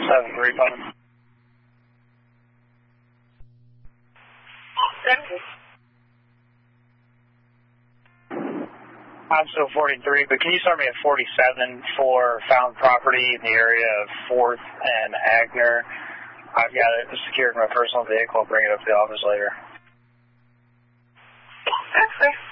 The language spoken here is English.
7-3, Putnam. I'm still 43, but can you start me at 47 for found property in the area of 4th and Agner? I've got it secured in my personal vehicle. I'll bring it up to the office later. Okay.